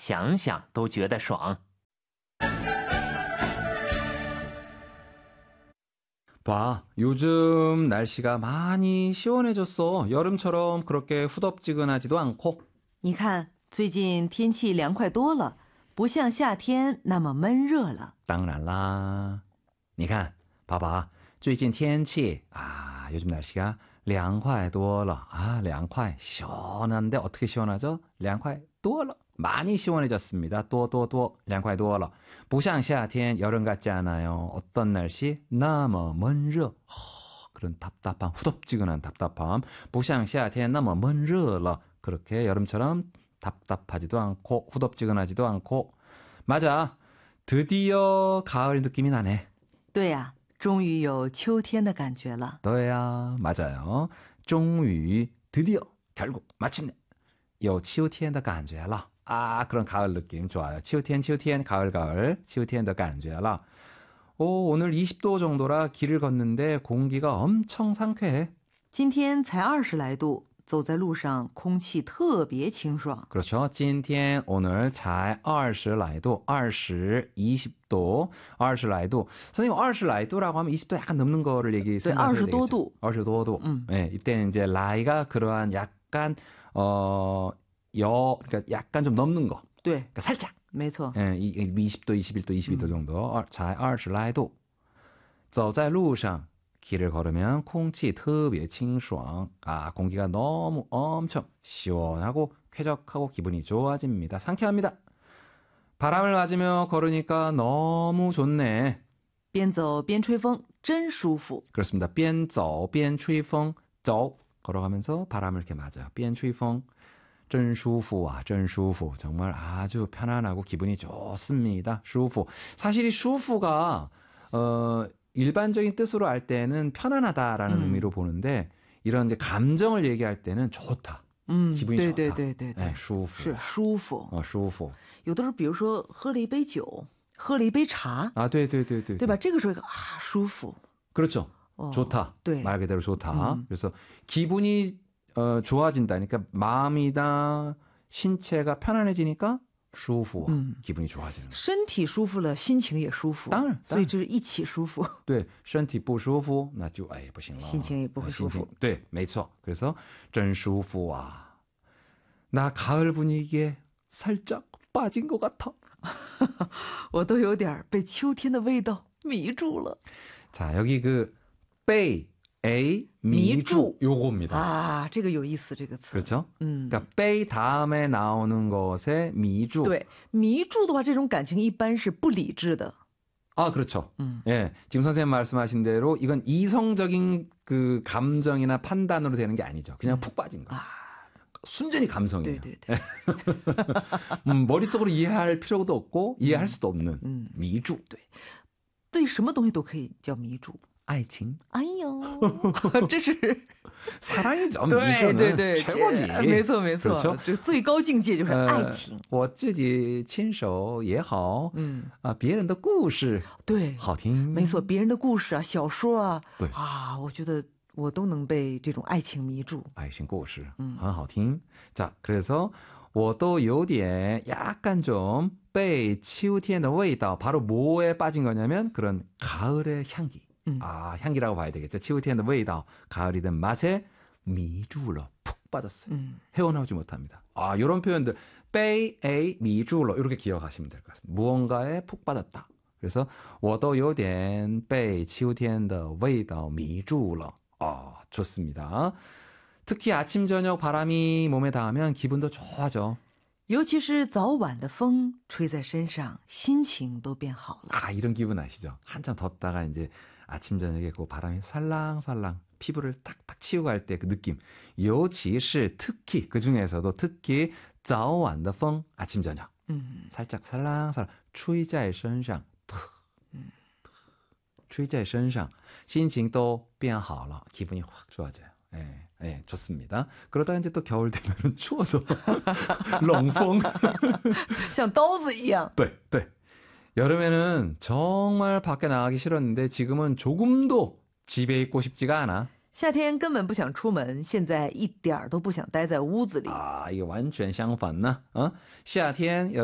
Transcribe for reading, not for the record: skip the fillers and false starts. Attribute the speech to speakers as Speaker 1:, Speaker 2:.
Speaker 1: 想想都觉得爽。
Speaker 2: 봐, 요즘 날씨가 많이 시원해졌어. 여름처럼 그렇게 후덥지근하지도 않고.
Speaker 3: 你看，最近天气凉快多了，不像夏天那么闷热了。
Speaker 2: 当然啦. 你看, 봐봐. 最近天气, 요즘 날씨가 凉快多了. 凉快, 시원한데 어떻게 시원하죠? 凉快多了. 많이 시원해졌습니다. 多, 凉快多了. 不像夏天, 여름 같지 않아요. 어떤 날씨? 那么闷热. 그런 답답함, 후덥지근한 답답함. 不像夏天那么闷热了. 그렇게 여름처럼 답답하지도 않고 후덥지근하지도 않고. 맞아. 드디어 가을 느낌이 나네.
Speaker 3: 对呀，终于有秋天的感觉了。
Speaker 2: 너야, 맞아요. 终于, 드디어, 결국, 마침내. 有秋天的感觉了. 그런 가을 느낌 좋아요. 秋天, 가을, 秋天的感觉了. 오늘 20도 정도라 길을 걷는데 공기가 엄청 상쾌해.
Speaker 3: 今天才20来度，走在路上空气特别清爽。
Speaker 2: 그렇죠. 今天 오늘 잘 20来度, 20, 20도, 20来度. 선생님 20来度라고 하면 20도 약간 넘는 거를 생각해야 되겠죠.
Speaker 3: 20多度.
Speaker 2: 20多度. 네, 이때는 이제 라이가 그러한 약간 그러니까 약간 좀 넘는 거.
Speaker 3: 对，
Speaker 2: 그러니까 살짝.
Speaker 3: 没错。
Speaker 2: 예, 20도, 21도, 22도 정도. 잘 20来度. 走在路上 길을 걸으면 空气特别清爽. 공기가 너무 엄청 시원하고 쾌적하고 기분이 좋아집니다. 상쾌합니다. 바람을 맞으며 걸으니까 너무 좋네.
Speaker 3: 边走边吹风，真舒服。
Speaker 2: 그렇습니다. 边走边吹风. 走 걸어가면서 바람을 이렇게 맞아요. 边吹风. 真舒服啊, 真舒服. 정말 아주 편안하고 기분이 좋습니다. 舒服. 사실 이 舒服가 일반적인 뜻으로 할 때는 편안하다라는 의미로 보는데 이런 이제 감정을 얘기할 때는 좋다. 기분이 좋다.
Speaker 3: 对对对对
Speaker 2: 네, 舒服.
Speaker 3: 是舒服。
Speaker 2: 舒服.
Speaker 3: 有的时候，比如说喝了一杯酒，喝了一杯茶，
Speaker 2: 对
Speaker 3: 吧？这个时候舒服。
Speaker 2: 그렇죠. 좋다.
Speaker 3: 네.
Speaker 2: 말 그대로 좋다. 그래서 기분이 좋아진다. 그러니까 마음이나 신체가 편안해지니까 舒服, 기분이 좋아지는 거예요.
Speaker 3: 身体舒服了，心情也舒服。
Speaker 2: 当然，
Speaker 3: 所以这是一起舒服。
Speaker 2: 对，身体不舒服那就不行了。
Speaker 3: 心情也不会舒服。
Speaker 2: 对，没错。그래서 真舒服啊. 나 가을 분위기에 살짝 빠진 것 같아.
Speaker 3: 我都有点被秋天的味道迷住了。
Speaker 2: 자, 여기 그被 迷住 요겁니다.
Speaker 3: 这个有意思，这个词。
Speaker 2: 그렇죠? 그러니까 被 다음에 나오는 것에 迷住.
Speaker 3: 对，迷住的话，这种感情一般是不理智的。
Speaker 2: 그렇죠. 예, 지금 선생님 말씀하신 대로 이건 이성적인 그 감정이나 판단으로 되는 게 아니죠. 그냥 푹 빠진 거. 순전히 감성이에요. 머릿속으로 이해할 필요도 없고 이해할 수도 없는 迷住.
Speaker 3: 对什么东西都可以叫迷住。
Speaker 2: 爱情.
Speaker 3: 哎呦，这是
Speaker 2: 사랑이죠.
Speaker 3: 对
Speaker 2: 최고지.
Speaker 3: 没错没错，
Speaker 2: 그렇죠?
Speaker 3: 这最高境界就是爱情。
Speaker 2: 我自己亲手也好，别人的故事
Speaker 3: 对，
Speaker 2: 好听。
Speaker 3: 没错，别人的故事啊，小说啊，
Speaker 2: 对
Speaker 3: 我觉得我都能被这种爱情迷住。
Speaker 2: 爱情故事很好听。 자, 그래서 我都有点 약간 좀 被秋天的味道 바로 뭐에 빠진 거냐면 그런 가을의 향기. 향기라고 봐야 되겠죠. 秋天的味道 가을이 된 맛에 迷住了, 푹 빠졌어요. 헤어나오지 못합니다. 이런 표현들 被迷住了 이렇게 기억하시면 될 것 같습니다. 무언가에 푹 빠졌다. 그래서 我都有点被秋天的味道迷住了. 좋습니다. 특히 아침 저녁 바람이 몸에 닿으면 기분도 좋아져.
Speaker 3: 尤其是早晚的风吹在身上，心情都变好了。
Speaker 2: 이런 기분 아시죠? 한참 덥다가 이제 아침 저녁에 그 바람이 살랑살랑 피부를 탁탁 치우고 할 때 그 느낌. 尤其是 특히 그 중에서도 특히 早晚的风 아침 저녁. 살짝 살랑살랑 吹在身上吹在身上心情都变好了 기분이 확 좋아져요. 예, 좋습니다. 그러다 이제 또 겨울 되면 추워서 冷风
Speaker 3: 像刀子一样。
Speaker 2: 네. 여름에는 정말 밖에 나가기 싫었는데 지금은 조금도 집에 있고 싶지가 않아.
Speaker 3: 夏天根本不想出门，现在一点儿都不想待在屋子里。
Speaker 2: 이거 완전 相反呢. 夏天